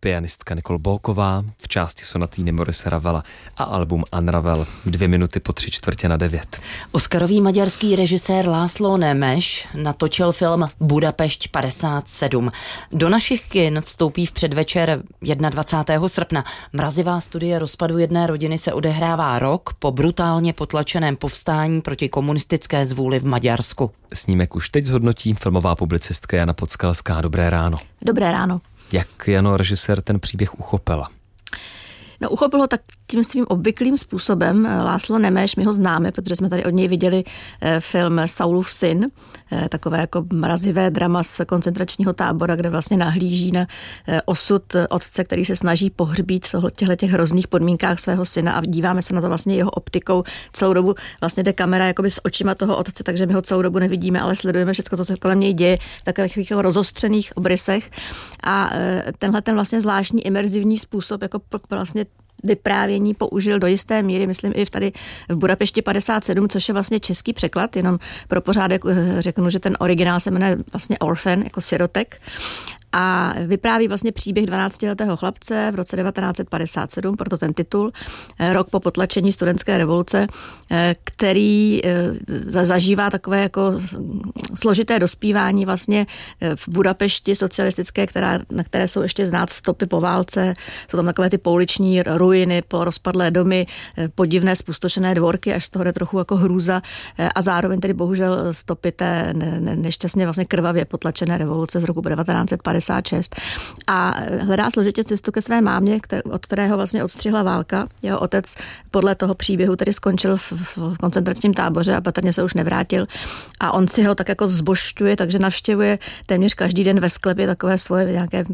pianistka Nicole Booková, v části sonatýny Maurice Ravela a album Unravel 2 minuty po 8:45. Oscarový maďarský režisér László Nemes natočil film Budapešť 57. Do našich kin vstoupí v předvečer 21. srpna. Mrazivá studie rozpadu jedné rodiny se odehrává rok po brutálně potlačeném povstání proti komunistické zvůli v Maďarsku. Snímek už teď zhodnotí filmová publicistka Jana Podskalská. Dobré ráno. Dobré ráno. Jak, Jano, režisér ten příběh uchopila? No, uchopil ho tak tím svým obvyklým způsobem. László Nemes, my ho známe, protože jsme tady od něj viděli film Saulův syn, takové jako mrazivé drama z koncentračního tábora, kde vlastně nahlíží na osud otce, který se snaží pohřbít v těchto hrozných podmínkách svého syna a díváme se na to vlastně jeho optikou. Celou dobu vlastně jde kamera jakoby s očima toho otce, takže my ho celou dobu nevidíme, ale sledujeme všechno, co se kolem něj děje v takových rozostřených obrysech. A tenhle ten vlastně zvláštní imerzivní způsob jako vlastně vyprávění použil do jisté míry, myslím i tady v Budapešti 57, což je vlastně český překlad, jenom pro pořádek řeknu, že ten originál se jmenuje vlastně Orphan, jako sirotek. A vypráví vlastně příběh 12letého chlapce v roce 1957, proto ten titul, rok po potlačení studentské revoluce, který zažívá takové jako složité dospívání vlastně v Budapešti socialistické, na které jsou ještě znát stopy po válce, jsou tam takové ty pouliční ruiny, polorozpadlé domy, podivné spustošené dvorky, až z toho jde trochu jako hrůza a zároveň tedy bohužel stopy té nešťastně vlastně krvavě potlačené revoluce z roku 1950. A hledá složitě cestu ke své mámě, od kterého vlastně odstřihla válka. Jeho otec podle toho příběhu tedy skončil v koncentračním táboře a patrně se už nevrátil. A on si ho tak jako zbožťuje, takže navštěvuje téměř každý den ve sklepě takové svoje nějaké